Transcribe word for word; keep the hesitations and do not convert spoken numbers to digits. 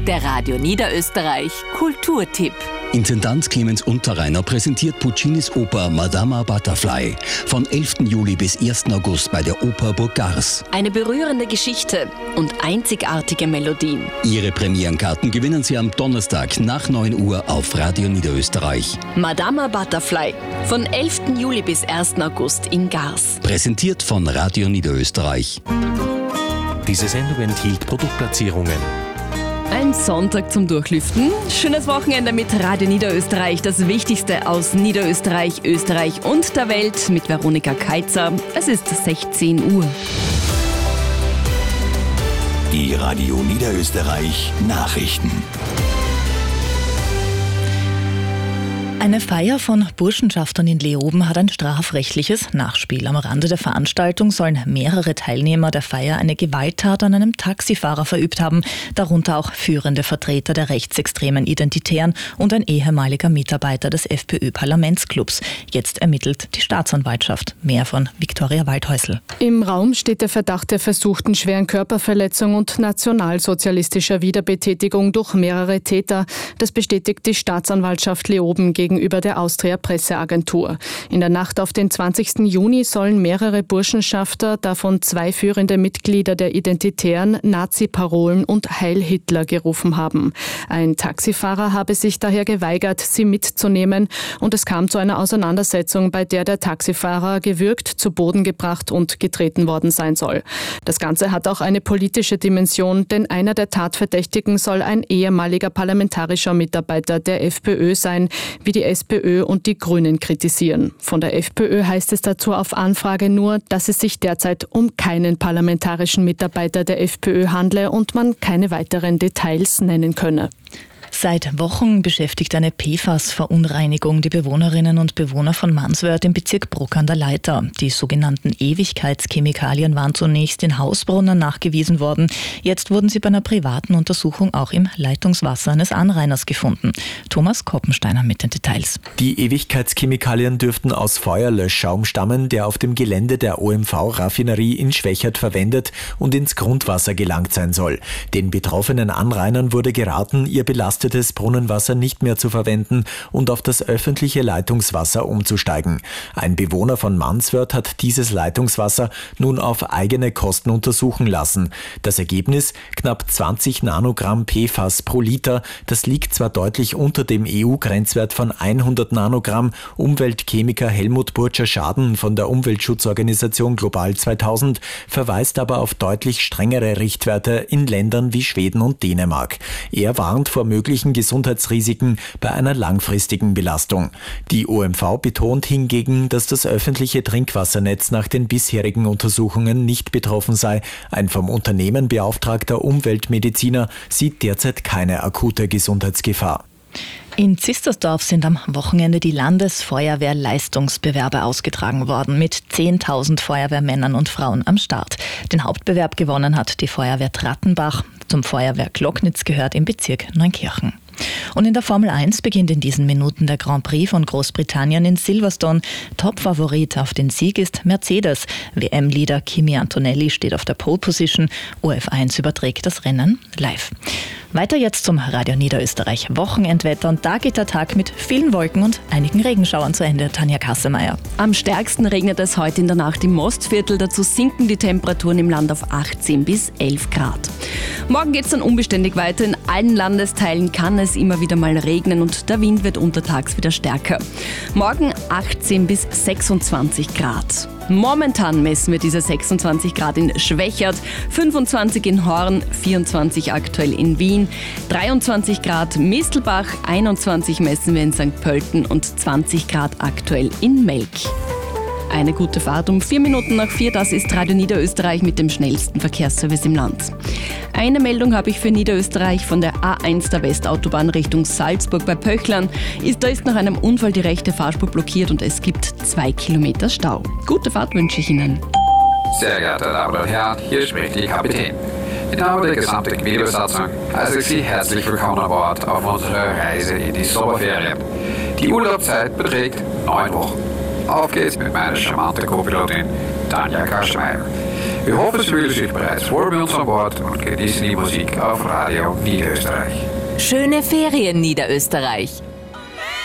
Der Radio Niederösterreich Kulturtipp. Intendant Clemens Unterreiner präsentiert Puccinis Oper Madama Butterfly von elften Juli bis ersten August bei der Oper Burg Gars. Eine berührende Geschichte und einzigartige Melodien. Ihre Premierenkarten gewinnen Sie am Donnerstag nach neun Uhr auf Radio Niederösterreich. Madama Butterfly von elften Juli bis ersten August in Gars. Präsentiert von Radio Niederösterreich. Diese Sendung enthielt Produktplatzierungen. Ein Sonntag zum Durchlüften. Schönes Wochenende mit Radio Niederösterreich. Das Wichtigste aus Niederösterreich, Österreich und der Welt mit Veronika Keitzer. Es ist sechzehn Uhr. Die Radio Niederösterreich Nachrichten. Eine Feier von Burschenschaftern in Leoben hat ein strafrechtliches Nachspiel. Am Rande der Veranstaltung sollen mehrere Teilnehmer der Feier eine Gewalttat an einem Taxifahrer verübt haben, darunter auch führende Vertreter der rechtsextremen Identitären und ein ehemaliger Mitarbeiter des FPÖ-Parlamentsclubs. Jetzt ermittelt die Staatsanwaltschaft. Mehr von Viktoria Waldhäusl. Im Raum steht der Verdacht der versuchten schweren Körperverletzung und nationalsozialistischer Wiederbetätigung durch mehrere Täter. Das bestätigt die Staatsanwaltschaft Leoben gegen gegenüber der Austria Presseagentur. In der Nacht auf den zwanzigsten Juni sollen mehrere Burschenschafter, davon zwei führende Mitglieder der Identitären, Nazi-Parolen und Heil Hitler gerufen haben. Ein Taxifahrer habe sich daher geweigert, sie mitzunehmen, und es kam zu einer Auseinandersetzung, bei der der Taxifahrer gewürgt, zu Boden gebracht und getreten worden sein soll. Das Ganze hat auch eine politische Dimension, denn einer der Tatverdächtigen soll ein ehemaliger parlamentarischer Mitarbeiter der FPÖ sein, wie die SPÖ und die Grünen kritisieren. Von der FPÖ heißt es dazu auf Anfrage nur, dass es sich derzeit um keinen parlamentarischen Mitarbeiter der FPÖ handle und man keine weiteren Details nennen könne. Seit Wochen beschäftigt eine P F A S-Verunreinigung die Bewohnerinnen und Bewohner von Manswörth im Bezirk Bruck an der Leitha. Die sogenannten Ewigkeitschemikalien waren zunächst in Hausbrunnen nachgewiesen worden. Jetzt wurden sie bei einer privaten Untersuchung auch im Leitungswasser eines Anrainers gefunden. Thomas Koppensteiner mit den Details. Die Ewigkeitschemikalien dürften aus Feuerlöschschaum stammen, der auf dem Gelände der O M V-Raffinerie in Schwächert verwendet und ins Grundwasser gelangt sein soll. Den betroffenen Anrainern wurde geraten, ihr belastetes Brunnenwasser nicht mehr zu verwenden und auf das öffentliche Leitungswasser umzusteigen. Ein Bewohner von Manswörth hat dieses Leitungswasser nun auf eigene Kosten untersuchen lassen. Das Ergebnis: knapp zwanzig Nanogramm P F A S pro Liter. Das liegt zwar deutlich unter dem E U-Grenzwert von hundert Nanogramm. Umweltchemiker Helmut Burtscher-Schaden von der Umweltschutzorganisation Global zweitausend verweist aber auf deutlich strengere Richtwerte in Ländern wie Schweden und Dänemark. Er warnt vor möglichen Gesundheitsrisiken bei einer langfristigen Belastung. Die O M V betont hingegen, dass das öffentliche Trinkwassernetz nach den bisherigen Untersuchungen nicht betroffen sei. Ein vom Unternehmen beauftragter Umweltmediziner sieht derzeit keine akute Gesundheitsgefahr. In Zistersdorf sind am Wochenende die Landesfeuerwehr-Leistungsbewerbe ausgetragen worden, mit zehntausend Feuerwehrmännern und Frauen am Start. Den Hauptbewerb gewonnen hat die Feuerwehr Trattenbach. Zum Feuerwehr Glocknitz gehört im Bezirk Neunkirchen. Und in der Formel eins beginnt in diesen Minuten der Grand Prix von Großbritannien in Silverstone. Topfavorit auf den Sieg ist Mercedes. W M-Leader Kimi Antonelli steht auf der Pole Position. O F eins überträgt das Rennen live. Weiter jetzt zum Radio Niederösterreich Wochenendwetter, und da geht der Tag mit vielen Wolken und einigen Regenschauern zu Ende. Tanja Kassemeyer. Am stärksten regnet es heute in der Nacht im Mostviertel. Dazu sinken die Temperaturen im Land auf achtzehn bis elf Grad. Morgen geht es dann unbeständig weiter. In allen Landesteilen kann es immer wieder mal regnen und der Wind wird untertags wieder stärker. Morgen achtzehn bis sechsundzwanzig Grad. Momentan messen wir diese sechsundzwanzig Grad in Schwächert, fünfundzwanzig in Horn, vierundzwanzig aktuell in Wien, dreiundzwanzig Grad Mistelbach, einundzwanzig messen wir in Sankt Pölten und zwanzig Grad aktuell in Melk. Eine gute Fahrt um vier Minuten nach vier, das ist Radio Niederösterreich mit dem schnellsten Verkehrsservice im Land. Eine Meldung habe ich für Niederösterreich von der A eins der Westautobahn Richtung Salzburg bei Pöchlern. Ist, da ist nach einem Unfall die rechte Fahrspur blockiert und es gibt zwei Kilometer Stau. Gute Fahrt wünsche ich Ihnen. Sehr geehrte Damen und Herren, hier spricht die Kapitän. Im Namen der gesamten Videobesatzung heiße ich Sie herzlich willkommen an Bord auf unserer Reise in die Sommerferien. Die Urlaubszeit beträgt neun Wochen. Auf geht's mit meiner charmanten Co-Pilotin Tanja Kassemeyer. Wir hoffen, Sie fühlen sich bereits wohl bei uns an Bord und genießen die Musik auf Radio Niederösterreich. Schöne Ferien, Niederösterreich.